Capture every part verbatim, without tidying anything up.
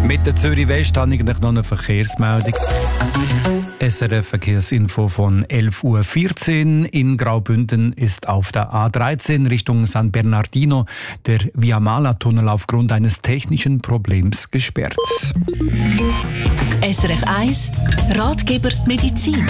Mit der Zürich West habe ich noch eine Verkehrsmeldung. S R F-Verkehrsinfo von elf Uhr vierzehn. In Graubünden ist auf der A dreizehn Richtung San Bernardino der Via-Mala-Tunnel aufgrund eines technischen Problems gesperrt. S R F eins Ratgeber Medizin.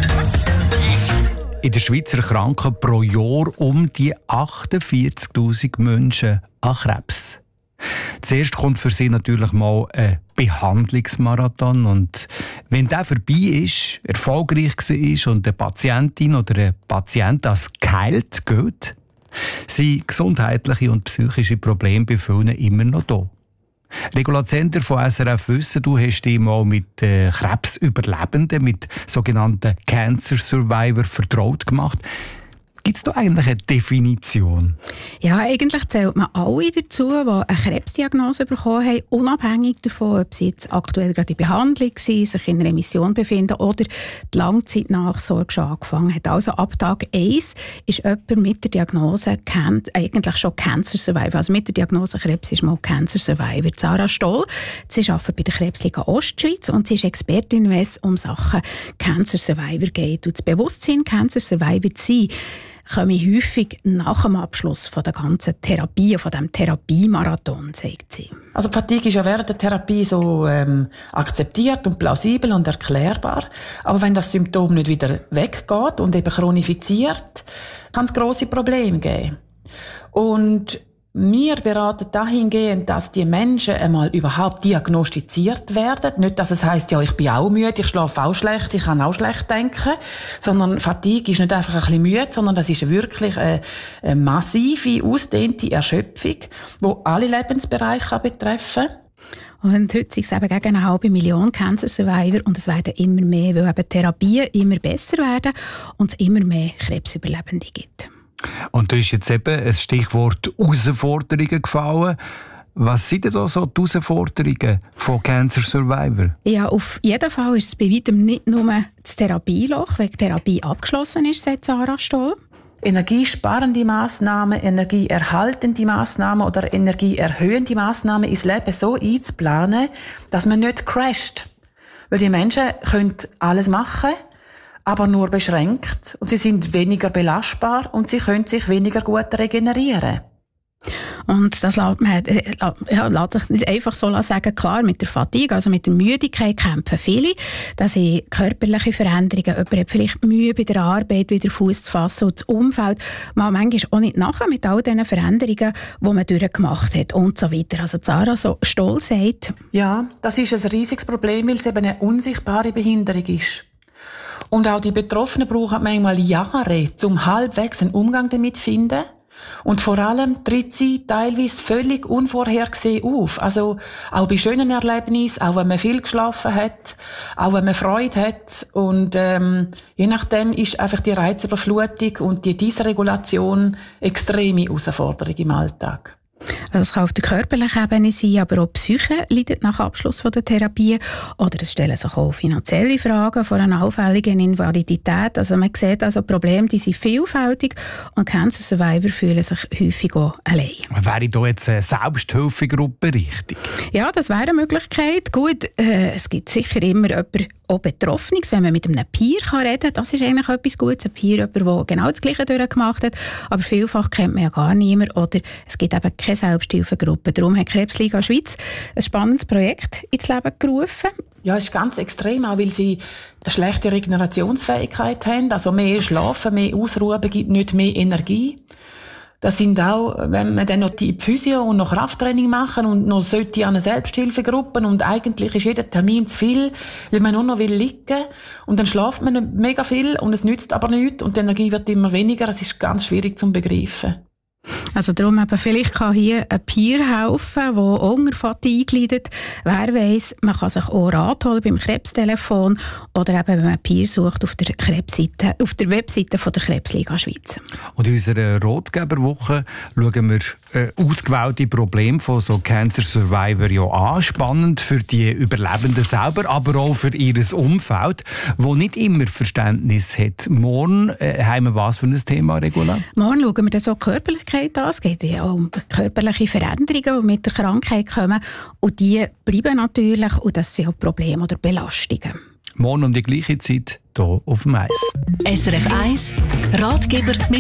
In der Schweiz erkranken pro Jahr um die achtundvierzigtausend Menschen an Krebs. Zuerst kommt für sie natürlich mal ein Behandlungsmarathon. Und wenn der vorbei ist, erfolgreich war und eine Patientin oder ein Patient als geheilt geht, sind gesundheitliche und psychische Probleme bei vielen immer noch da. Regula Zender von S R F wissen, du hast dich mal mit äh, Krebsüberlebenden, mit sogenannten Cancer Survivor vertraut gemacht. Gibt es da eigentlich eine Definition? Ja, eigentlich zählt man alle dazu, die eine Krebsdiagnose bekommen haben, unabhängig davon, ob sie jetzt aktuell gerade in Behandlung sind, sich in Remission befinden oder die Langzeitnachsorge schon angefangen hat. Also ab Tag eins ist jemand mit der Diagnose kennt, eigentlich schon Cancer Survivor. Also mit der Diagnose Krebs ist mal Cancer Survivor. Sarah Stoll, sie arbeitet bei der Krebsliga Ostschweiz und sie ist Expertin, wenn es um Sachen Cancer Survivor geht. Und das Bewusstsein, Cancer Survivor zu sein, komme häufig nach dem Abschluss von der ganzen Therapie, von dem Therapiemarathon, sagt sie. Also die Fatigue ist ja während der Therapie so ähm, akzeptiert und plausibel und erklärbar. Aber wenn das Symptom nicht wieder weggeht und eben chronifiziert, kann es grosse Probleme geben. Und wir beraten dahingehend, dass die Menschen einmal überhaupt diagnostiziert werden. Nicht, dass es heisst, ja, ich bin auch müde, ich schlafe auch schlecht, ich kann auch schlecht denken. Sondern Fatigue ist nicht einfach ein bisschen müde, sondern das ist wirklich eine, eine massive, ausdehnte Erschöpfung, die alle Lebensbereiche betreffen kann. Und heute sind es eben gegen eine halbe Million Cancer Survivor und es werden immer mehr, weil eben Therapien immer besser werden und es immer mehr Krebsüberlebende gibt. Und da ist jetzt eben ein Stichwort Herausforderungen gefallen. Was sind denn so die Herausforderungen von Cancer Survivor? Ja, auf jeden Fall ist es bei weitem nicht nur das Therapieloch, weil die Therapie abgeschlossen ist, sagt Sarah Stoll. Energiesparende Massnahmen, energieerhaltende Massnahmen oder energieerhöhende Massnahmen ins Leben so einzuplanen, dass man nicht crasht. Weil die Menschen können alles machen, aber nur beschränkt. Und sie sind weniger belastbar und sie können sich weniger gut regenerieren. Und das lässt, man, ja, lässt sich nicht einfach so sagen. Klar, mit der Fatigue, also mit der Müdigkeit kämpfen viele. Das sind körperliche Veränderungen. Jemand hat vielleicht Mühe bei der Arbeit, wieder Fuß zu fassen und das Umfeld mal manchmal auch nicht nachher mit all diesen Veränderungen, die man durchgemacht hat und so weiter. Also Sarah so stolz sagt. Ja, das ist ein riesiges Problem, weil es eben eine unsichtbare Behinderung ist. Und auch die Betroffenen brauchen manchmal Jahre, um halbwegs einen Umgang damit zu finden. Und vor allem tritt sie teilweise völlig unvorhergesehen auf. Also auch bei schönen Erlebnissen, auch wenn man viel geschlafen hat, auch wenn man Freude hat. Und ähm, je nachdem ist einfach die Reizüberflutung und die Dysregulation extreme Herausforderung im Alltag. Also es kann auf der körperlichen Ebene sein, aber auch die Psyche leidet nach Abschluss der Therapie. Oder es stellen sich auch finanzielle Fragen von einer allfälligen Invalidität. Also man sieht, also Probleme, die sind vielfältig und Cancer Survivor fühlen sich häufig auch allein. Wäre da jetzt eine Selbsthilfegruppe richtig? Ja, das wäre eine Möglichkeit. Gut, äh, es gibt sicher immer jemanden, auch Betroffenes, wenn man mit einem Peer reden kann, das ist eigentlich etwas Gutes. Ein Peer, jemand, der genau das Gleiche durchgemacht hat. Aber vielfach kennt man ja gar niemand oder es gibt eben keine Selbsthilfegruppe. Darum hat Krebsliga Schweiz ein spannendes Projekt ins Leben gerufen. Ja, es ist ganz extrem, auch weil sie eine schlechte Regenerationsfähigkeit haben. Also mehr Schlafen, mehr Ausruhen gibt nicht mehr Energie. Das sind auch, wenn man dann noch die Physio und noch Krafttraining machen und noch sollte an eine Selbsthilfegruppe und eigentlich ist jeder Termin zu viel, weil man nur noch will liegen und dann schlaft man mega viel und es nützt aber nichts und die Energie wird immer weniger. Es ist ganz schwierig zu begreifen. Also darum eben, vielleicht kann hier ein Peer helfen, der unter Fatigue leidet. Wer weiss, man kann sich auch Rat holen beim Krebstelefon oder eben, wenn man einen Peer sucht, auf der, Krebsseite, auf der Webseite von der Krebsliga Schweiz. Und in unserer Ratgeberwoche schauen wir äh, ausgewählte Probleme von so Cancer Survivor ja an. Spannend für die Überlebenden selber, aber auch für ihr Umfeld, das nicht immer Verständnis hat. Morgen äh, haben wir was für ein Thema, Regula? Morgen schauen wir dann so Körperlichkeit Krankheit an. Es geht ja auch um körperliche Veränderungen, die mit der Krankheit kommen. Und die bleiben natürlich und das sind auch Probleme oder Belastungen. Morgen um die gleiche Zeit hier auf dem Eis. S R F eins Ratgeber mit